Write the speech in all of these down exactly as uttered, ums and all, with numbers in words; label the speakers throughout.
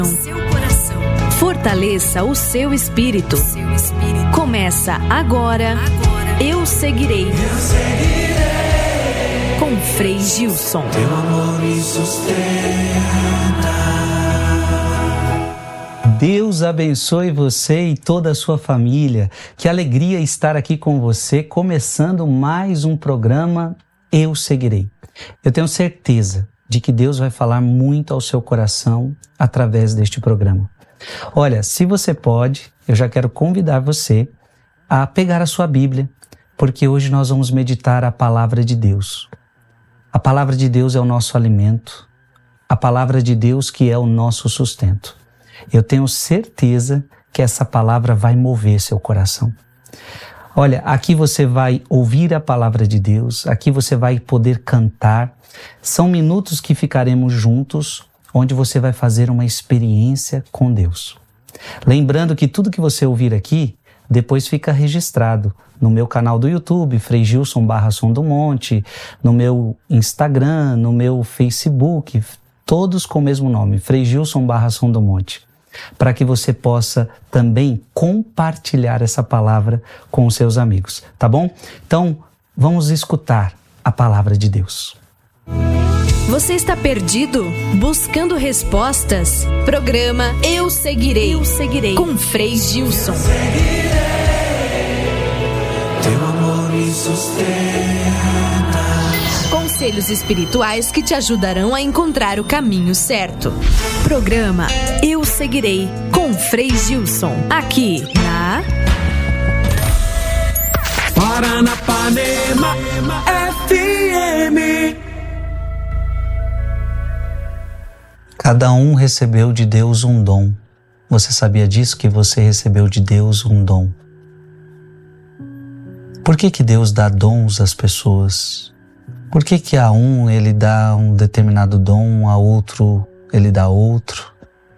Speaker 1: Seu coração. Fortaleça o seu espírito. Seu espírito. Começa agora. Agora. Eu seguirei. Eu seguirei. Com Frei Gilson.
Speaker 2: Teu amor me sustenta.
Speaker 3: Deus abençoe você e toda a sua família. Que alegria estar aqui com você, começando mais um programa Eu Seguirei. Eu tenho certeza de que Deus vai falar muito ao seu coração através deste programa. Olha, se você pode, eu já quero convidar você a pegar a sua Bíblia, porque hoje nós vamos meditar a palavra de Deus. A palavra de Deus é o nosso alimento, a palavra de Deus que é o nosso sustento. Eu tenho certeza que essa palavra vai mover seu coração. Olha, aqui você vai ouvir a palavra de Deus, aqui você vai poder cantar. São minutos que ficaremos juntos, onde você vai fazer uma experiência com Deus. Lembrando que tudo que você ouvir aqui, depois fica registrado no meu canal do YouTube, Frei Gilson barra Som do Monte, no meu Instagram, no meu Facebook, todos com o mesmo nome, Frei Gilson barra Som do Monte, para que você possa também compartilhar essa palavra com os seus amigos, tá bom? Então, vamos escutar a palavra de Deus.
Speaker 1: Você está perdido? Buscando respostas? Programa Eu Seguirei. Eu Seguirei. Com Frei Gilson.
Speaker 2: Eu seguirei. Teu amor me sustenta.
Speaker 1: Conselhos espirituais que te ajudarão a encontrar o caminho certo. Programa Eu Seguirei. Com Frei Gilson. Aqui na
Speaker 2: Paranapanema F M.
Speaker 3: Cada um recebeu de Deus um dom. Você sabia disso, que você recebeu de Deus um dom? Por que que Deus dá dons às pessoas? Por que que a um ele dá um determinado dom, a outro ele dá outro?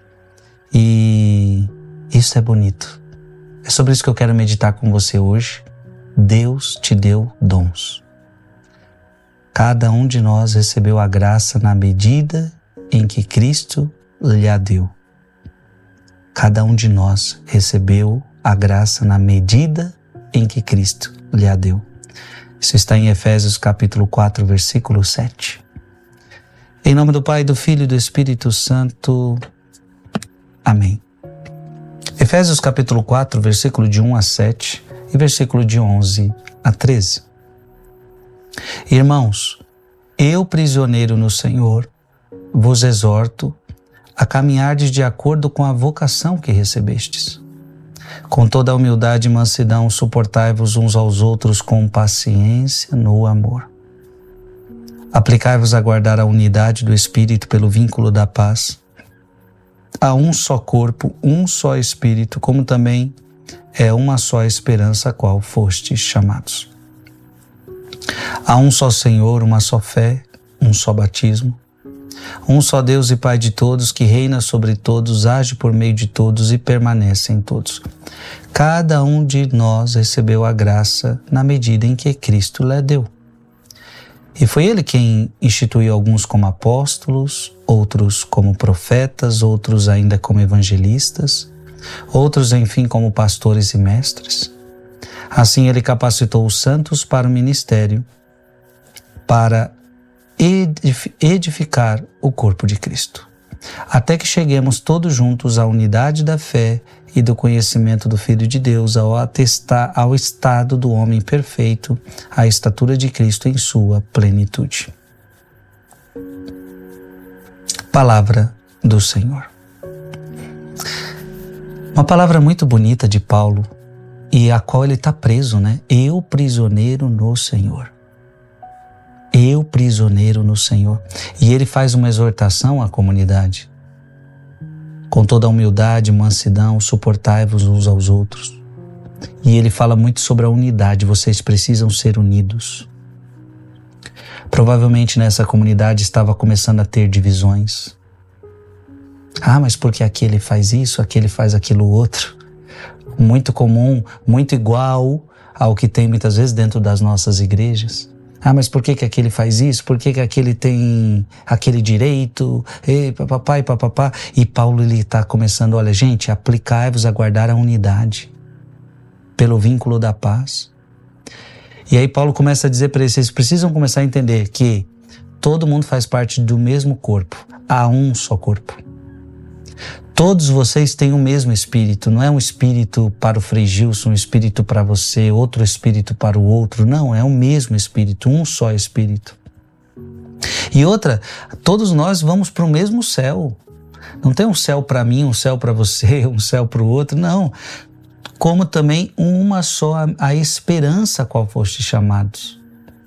Speaker 3: E isso é bonito. É sobre isso que eu quero meditar com você hoje. Deus te deu dons. Cada um de nós recebeu a graça na medida em que Cristo lhe a deu. Cada um de nós recebeu a graça na medida em que Cristo lhe a deu. Isso está em Efésios capítulo quatro, versículo sete. Em nome do Pai, do Filho e do Espírito Santo. Amém. Efésios capítulo quatro, versículo de um a sete e versículo de onze a treze. Irmãos, eu, prisioneiro no Senhor, vos exorto a caminhardes de acordo com a vocação que recebestes. Com toda a humildade e mansidão, suportai-vos uns aos outros com paciência no amor. Aplicai-vos a guardar a unidade do Espírito pelo vínculo da paz. Há um só corpo, um só Espírito, como também é uma só esperança a qual fostes chamados. Há um só Senhor, uma só fé, um só batismo. Um só Deus e Pai de todos, que reina sobre todos, age por meio de todos e permanece em todos. Cada um de nós recebeu a graça na medida em que Cristo lhe deu. E foi Ele quem instituiu alguns como apóstolos, outros como profetas, outros ainda como evangelistas, outros, enfim, como pastores e mestres. Assim Ele capacitou os santos para o ministério, para edificar o corpo de Cristo, até que cheguemos todos juntos à unidade da fé e do conhecimento do Filho de Deus, ao atestar ao estado do homem perfeito, à estatura de Cristo em sua plenitude. Palavra do Senhor. Uma palavra muito bonita de Paulo, e a qual ele está preso, né? Eu, prisioneiro no Senhor. Eu, prisioneiro no Senhor. E ele faz uma exortação à comunidade. Com toda a humildade, mansidão, suportai-vos uns aos outros. E ele fala muito sobre a unidade. Vocês precisam ser unidos. Provavelmente nessa comunidade estava começando a ter divisões. Ah, mas porque aquele faz isso, aquele faz aquilo outro. Muito comum, muito igual ao que tem muitas vezes dentro das nossas igrejas. Ah, mas por que que aquele faz isso? Por que que aquele tem aquele direito? E papapá e papapá. E Paulo, ele está começando, olha, gente, aplicai-vos a guardar a unidade pelo vínculo da paz. E aí Paulo começa a dizer para eles, vocês precisam começar a entender que todo mundo faz parte do mesmo corpo. Há um só corpo. Todos vocês têm o mesmo espírito, não é um espírito para o Frei Gilson, um espírito para você, outro espírito para o outro, não, é o mesmo espírito, um só espírito. E outra, todos nós vamos para o mesmo céu, não tem um céu para mim, um céu para você, um céu para o outro, não, como também uma só a esperança a qual foste chamados.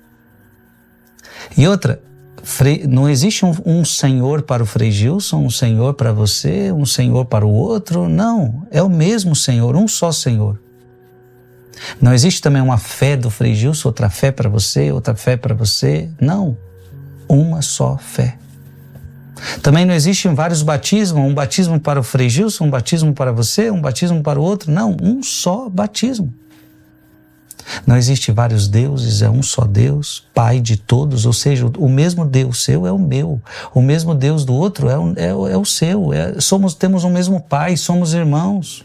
Speaker 3: E outra, não existe um, um senhor para o Frei Gilson, um senhor para você, um senhor para o outro. Não, é o mesmo Senhor, um só Senhor. Não existe também uma fé do Frei Gilson, outra fé para você, outra fé para você. Não, uma só fé. Também não existem vários batismos, um batismo para o Frei Gilson, um batismo para você, um batismo para o outro. Não, um só batismo. Não existe vários deuses, é um só Deus, Pai de todos, ou seja, o mesmo Deus seu é o meu, o mesmo Deus do outro é o, é, é o seu, é, somos, temos o mesmo Pai, somos irmãos.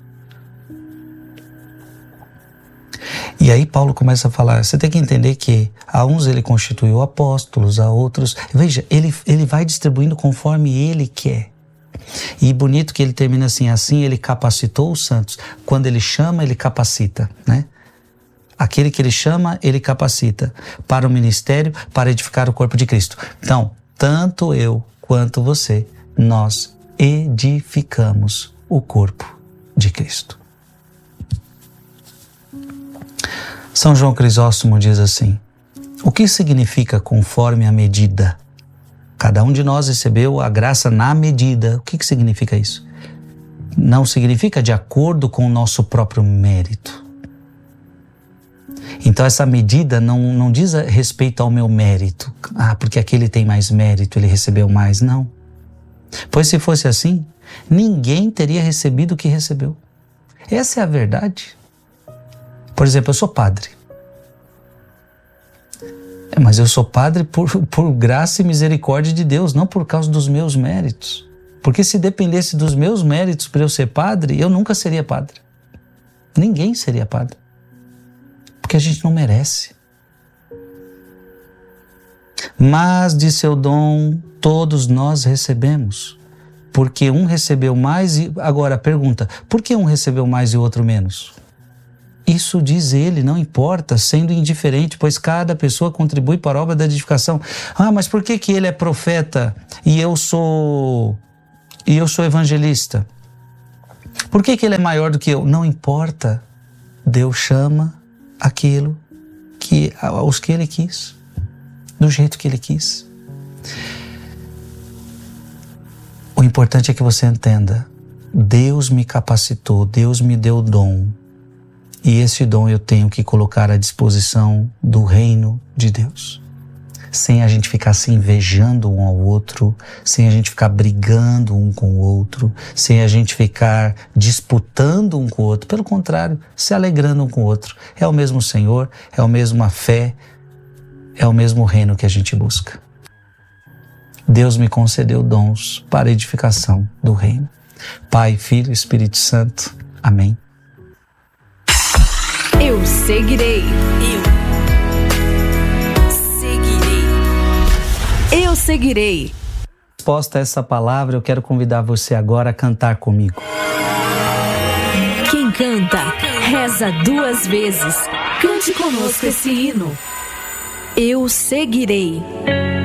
Speaker 3: E aí Paulo começa a falar, você tem que entender que a uns ele constituiu apóstolos, a outros... Veja, ele, ele vai distribuindo conforme ele quer. E bonito que ele termina assim, assim ele capacitou os santos. Quando ele chama, ele capacita, né? Aquele que ele chama, ele capacita para o ministério, para edificar o corpo de Cristo. Então, tanto eu quanto você, nós edificamos o corpo de Cristo. São João Crisóstomo diz assim, o que significa conforme a medida? Cada um de nós recebeu a graça na medida. O que significa isso? Não significa de acordo com o nosso próprio mérito. Então essa medida não, não diz respeito ao meu mérito. Ah, porque aquele tem mais mérito, ele recebeu mais. Não. Pois se fosse assim, ninguém teria recebido o que recebeu. Essa é a verdade. Por exemplo, eu sou padre. É, mas eu sou padre por, por graça e misericórdia de Deus, não por causa dos meus méritos. Porque se dependesse dos meus méritos para eu ser padre, eu nunca seria padre. Ninguém seria padre. Porque a gente não merece. Mas de seu dom todos nós recebemos, porque um recebeu mais e... Agora a pergunta, por que um recebeu mais e o outro menos? Isso diz ele, não importa, sendo indiferente, pois cada pessoa contribui para a obra da edificação. Ah, mas por que que ele é profeta e eu sou, e eu sou evangelista? Por que que ele é maior do que eu? Não importa, Deus chama aquilo que, aos que ele quis, do jeito que ele quis. O importante é que você entenda, Deus me capacitou, Deus me deu dom, e esse dom eu tenho que colocar à disposição do reino de Deus. Sem a gente ficar se invejando um ao outro, sem a gente ficar brigando um com o outro, sem a gente ficar disputando um com o outro. Pelo contrário, se alegrando um com o outro. É o mesmo Senhor, é a mesma fé, é o mesmo reino que a gente busca. Deus me concedeu dons para a edificação do reino. Pai, Filho e Espírito Santo. Amém.
Speaker 1: Eu seguirei. Eu Eu seguirei.
Speaker 3: Resposta a essa palavra, eu quero convidar você agora a cantar comigo.
Speaker 1: Quem canta, reza duas vezes. Cante conosco esse hino. Eu seguirei.